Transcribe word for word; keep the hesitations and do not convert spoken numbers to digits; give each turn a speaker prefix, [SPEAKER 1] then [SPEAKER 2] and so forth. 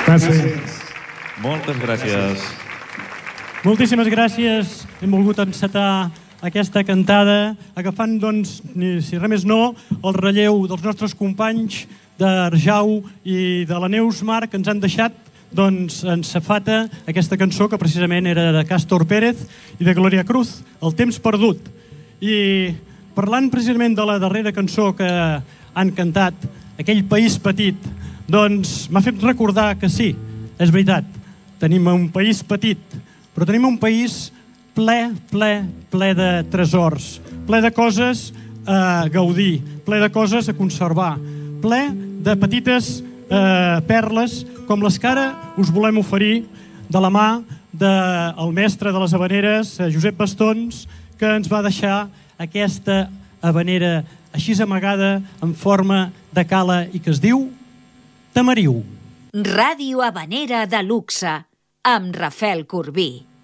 [SPEAKER 1] Gràcies.
[SPEAKER 2] Moltes gràcies.
[SPEAKER 3] Moltíssimes gràcies. Hem volgut encetar aquesta cantada agafant, doncs, ni si res més no, el relleu dels nostres companys d'Arjau i de la Neus Mar, que ens han deixat doncs, en safata aquesta cançó que precisament era de Cástor Pérez i de Glòria Cruz, El temps perdut. I parlant precisament de la darrera cançó que han cantat, Aquell país petit, doncs m'ha fet recordar que sí, és veritat, tenim un país petit, però tenim un país ple, ple, ple de tresors, ple de coses a gaudir, ple de coses a conservar, ple de petites eh, perles com les que ara us volem oferir de la mà del mestre de les habaneres, Josep Bastons, que ens va deixar aquesta habanera així amagada en forma de cala i que es diu Tamariu.
[SPEAKER 4] Ràdio Habanera de luxe amb Rafael Corbí.